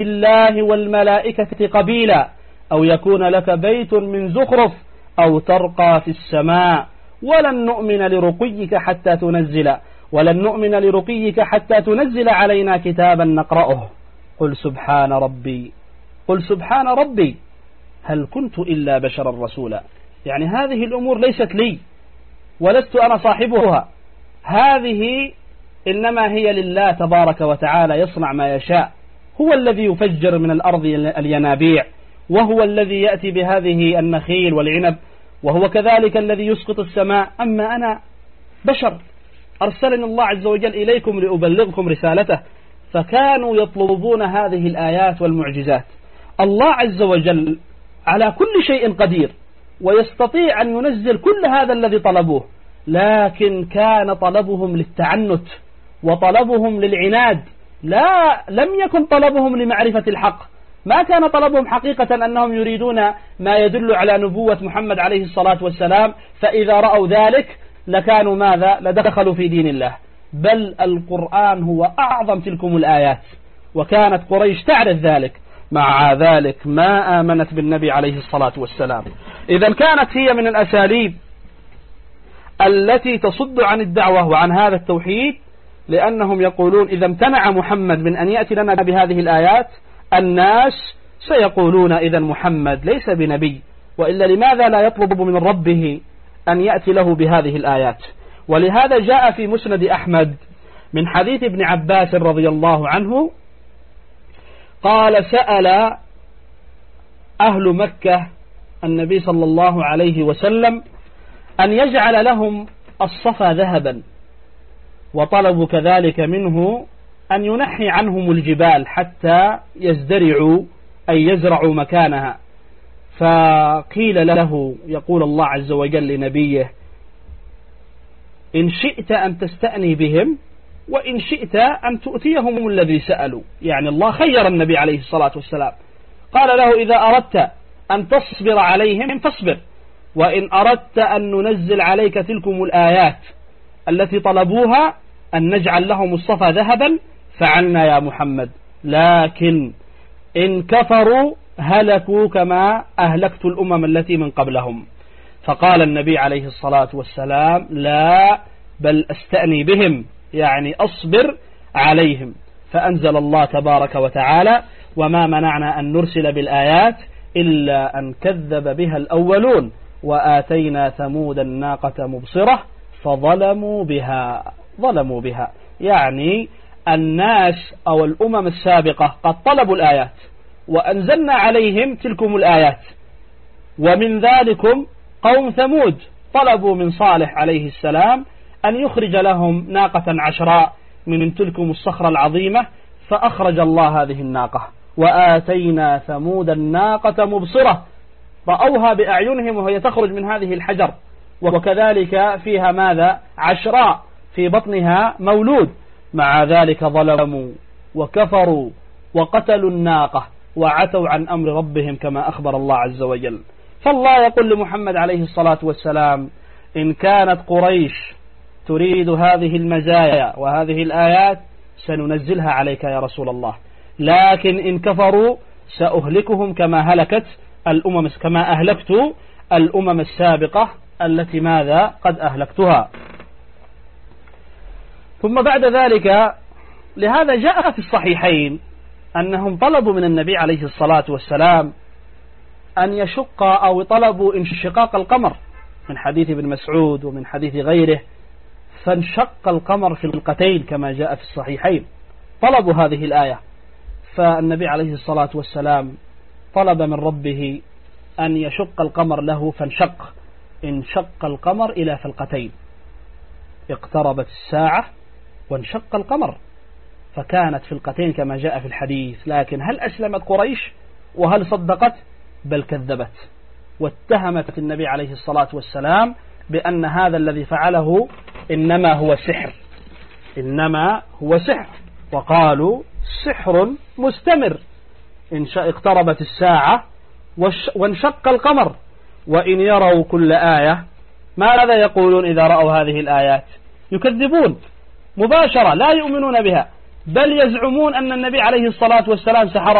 الله والملائكة قبيلا أو يكون لك بيت من زخرف أو ترقى في السماء ولن نؤمن لرقيك حتى تنزل علينا كتابا نقرأه قل سبحان ربي هل كنت إلا بشرا رسولا. يعني هذه الأمور ليست لي ولست أنا صاحبها، هذه إنما هي لله تبارك وتعالى يصنع ما يشاء. هو الذي يفجر من الأرض الينابيع، وهو الذي يأتي بهذه النخيل والعنب، وهو كذلك الذي يسقط السماء. أما أنا بشر أرسلني الله عز وجل إليكم لأبلغكم رسالته. فكانوا يطلبون هذه الآيات والمعجزات. الله عز وجل على كل شيء قدير ويستطيع أن ينزل كل هذا الذي طلبوه، لكن كان طلبهم للتعنت وطلبهم للعناد، لم يكن طلبهم لمعرفة الحق. ما كان طلبهم حقيقة أنهم يريدون ما يدل على نبوة محمد عليه الصلاة والسلام، فإذا رأوا ذلك لكانوا ماذا؟ لدخلوا في دين الله. بل القرآن هو أعظم تلكم الآيات، وكانت قريش تعرف ذلك، مع ذلك ما آمنت بالنبي عليه الصلاة والسلام. إذا كانت هي من الأساليب التي تصد عن الدعوة وعن هذا التوحيد، لأنهم يقولون إذا امتنع محمد من أن يأتي لنا بهذه الآيات الناس سيقولون إذا محمد ليس بنبي، وإلا لماذا لا يطلب من ربه أن يأتي له بهذه الآيات؟ ولهذا جاء في مسند أحمد من حديث ابن عباس رضي الله عنه قال سأل أهل مكة النبي صلى الله عليه وسلم أن يجعل لهم الصفا ذهبا، وطلبوا كذلك منه أن ينحي عنهم الجبال حتى يزدرعوا أي يزرعوا مكانها. فقيل له يقول الله عز وجل لنبيه إن شئت أن تستأني بهم وإن شئت أن تؤتيهم الذي سألوا. يعني الله خير النبي عليه الصلاة والسلام، قال له إذا أردت أن تصبر عليهم فاصبر، وإن أردت أن ننزل عليك تلكم الآيات التي طلبوها أن نجعل لهم الصفا ذهبا فعلنا يا محمد، لكن إن كفروا هلكوا كما أهلكت الأمم التي من قبلهم. فقال النبي عليه الصلاة والسلام لا بل أستأني بهم، يعني أصبر عليهم. فأنزل الله تبارك وتعالى وما منعنا أن نرسل بالآيات إلا أن كذب بها الأولون وآتينا ثمود الناقة مبصرة فظلموا بها. يعني الناس أو الأمم السابقة قد طلبوا الآيات وأنزلنا عليهم تلكم الآيات، ومن ذلكم قوم ثمود طلبوا من صالح عليه السلام أن يخرج لهم ناقة عشراء من تلكم الصخرة العظيمة، فأخرج الله هذه الناقة وآتينا ثمود الناقة مبصرة، رأوها بأعينهم وهي تخرج من هذه الحجر، وكذلك فيها ماذا؟ عشراء في بطنها مولود. مع ذلك ظلموا وكفروا وقتلوا الناقة وعتوا عن أمر ربهم كما أخبر الله عز وجل. فالله يقول لمحمد عليه الصلاة والسلام إن كانت قريش تريد هذه المزايا وهذه الآيات سننزلها عليك يا رسول الله، لكن إن كفروا سأهلكهم كما أهلكت الأمم السابقة التي ماذا قد أهلكتها. ثم بعد ذلك لهذا جاء في الصحيحين أنهم طلبوا من النبي عليه الصلاة والسلام أن يشق أو طلبوا انشقاق القمر من حديث ابن مسعود ومن حديث غيره، فانشق القمر في القتين كما جاء في الصحيحين. طلبوا هذه الآية، فالنبي عليه الصلاة والسلام طلب من ربه أن يشق القمر له انشق القمر إلى فلقتين، اقتربت الساعة وانشق القمر، فكانت فلقتين كما جاء في الحديث. لكن هل أسلمت قريش وهل صدقت؟ بل كذبت، واتهمت النبي عليه الصلاة والسلام بأن هذا الذي فعله إنما هو سحر، وقالوا سحر مستمر. اقتربت الساعة وانشق القمر، وإن يروا كل آية ماذا يقولون إذا رأوا هذه الآيات؟ يكذبون مباشرة، لا يؤمنون بها، بل يزعمون أن النبي عليه الصلاة والسلام سحر